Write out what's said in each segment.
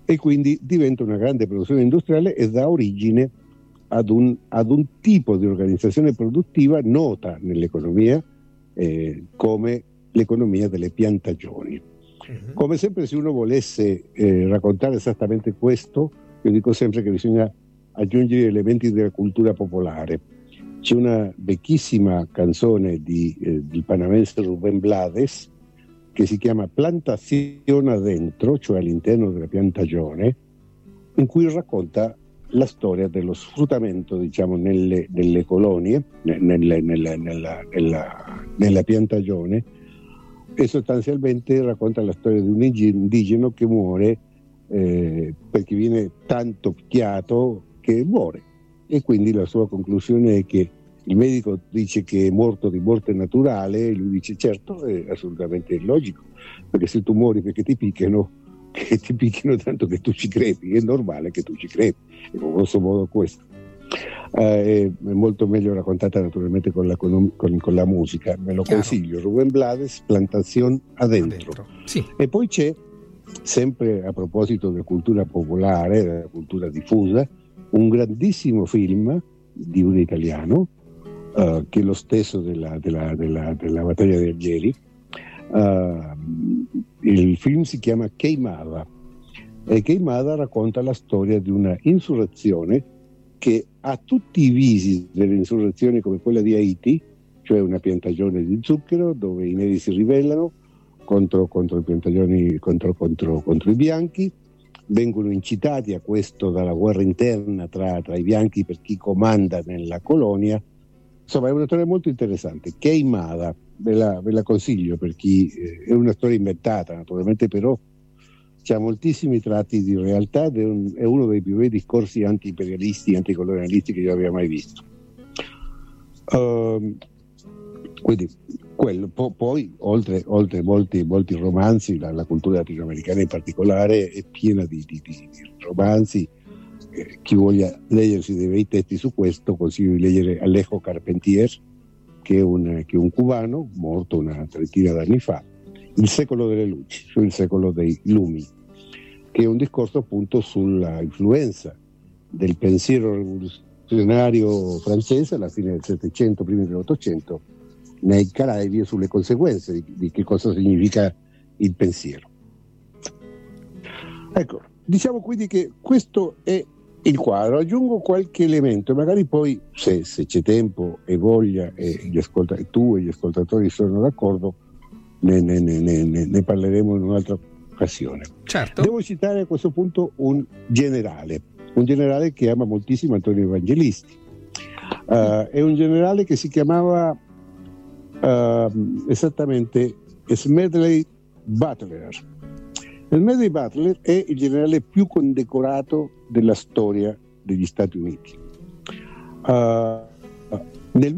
e quindi diventa una grande produzione industriale e dà origine ad un tipo di organizzazione produttiva nota nell'economia come l'economia delle piantagioni. Come sempre, se uno volesse raccontare esattamente questo, io dico sempre che bisogna aggiungere elementi della cultura popolare. C'è una vecchissima canzone del panamense Rubén Blades che si chiama Plantazione adentro, cioè all'interno della piantagione, in cui racconta la storia dello sfruttamento, diciamo, nelle colonie, nella piantagione, e sostanzialmente racconta la storia di un indigeno che muore perché viene tanto picchiato che muore, e quindi la sua conclusione è che il medico dice che è morto di morte naturale, e lui dice certo, è assolutamente logico, perché se tu muori perché ti picchiano tanto che tu ci crepi, è normale che tu ci crepi, e con grosso modo questo. È molto meglio raccontata naturalmente con la musica, me lo consiglio. Rubén Blades, Plantazione adentro. Sì. E poi c'è, sempre a proposito della cultura popolare, della cultura diffusa, un grandissimo film di un italiano che è lo stesso della battaglia di Algeri. Il film si chiama Queimada, e Queimada racconta la storia di una insurrezione che ha tutti i visi delle insurrezioni come quella di Haiti, cioè una piantagione di zucchero dove i neri si ribellano contro i piantagioni, contro i bianchi, vengono incitati a questo dalla guerra interna tra i bianchi per chi comanda nella colonia. Insomma, è una storia molto interessante. Queimada, ve la consiglio per chi è una storia inventata naturalmente, però c'ha moltissimi tratti di realtà ed è uno dei più bei discorsi anti-imperialisti, anticolonialisti che io abbia mai visto. Quindi quello. Poi oltre molti romanzi, la cultura latinoamericana in particolare è piena di romanzi. Chi voglia leggersi dei bei testi su questo, consiglio di leggere Alejo Carpentier, che è un cubano morto una trentina d'anni fa, Il secolo delle luci, cioè il secolo dei lumi, che è un discorso appunto sulla influenza del pensiero rivoluzionario francese alla fine del Settecento, primi dell'Ottocento, nei Caraibi, e sulle conseguenze di che cosa significa il pensiero. Ecco, diciamo quindi che questo è il quadro. Aggiungo qualche elemento, magari poi se c'è tempo e voglia e tu e gli ascoltatori sono d'accordo, ne parleremo in un'altra occasione. Certo. Devo citare a questo punto un generale che ama moltissimo Antonio Evangelisti. È un generale che si chiamava esattamente Smedley Butler. Smedley Butler è il generale più condecorato della storia degli Stati Uniti. Nel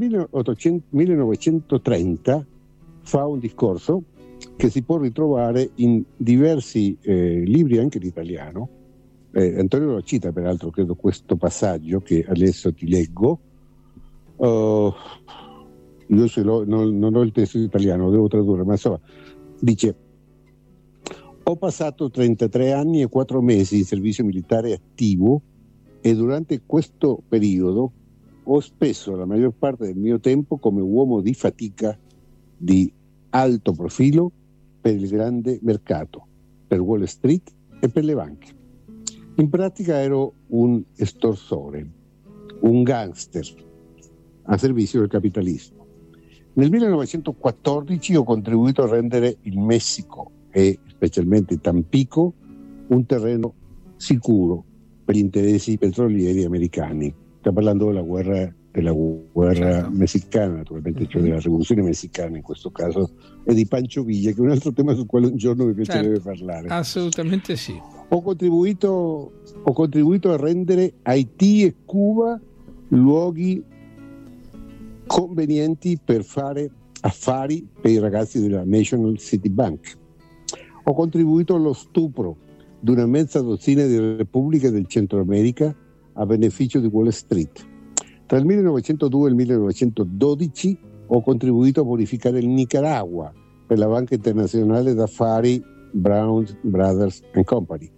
1930 fa un discorso che si può ritrovare in diversi libri anche in italiano. Antonio lo cita peraltro, credo, questo passaggio che adesso ti leggo. Io non ho il testo in italiano, lo devo tradurre, ma insomma dice: ho passato 33 anni e 4 mesi in servizio militare attivo, e durante questo periodo ho speso la maggior parte del mio tempo come uomo di fatica di alto profilo per il grande mercato, per Wall Street e per le banche. In pratica ero un estorsore, un gangster a servizio del capitalismo. Nel 1914 ho contribuito a rendere il Messico e specialmente Tampico un terreno sicuro per gli interessi petrolieri americani. Sta parlando della guerra messicana, naturalmente, cioè della rivoluzione messicana in questo caso, e di Pancho Villa, che è un altro tema sul quale un giorno mi piacerebbe parlare. Assolutamente sì. Ho contribuito a rendere Haiti e Cuba luoghi convenienti per fare affari per i ragazzi della National City Bank. Ho contribuito allo stupro di una mezza dozzina di repubbliche del Centro America a beneficio di Wall Street. Tra il 1902 e il 1912 ho contribuito a bonificare il Nicaragua per la Banca Internazionale d'Affari Brown Brothers and Company.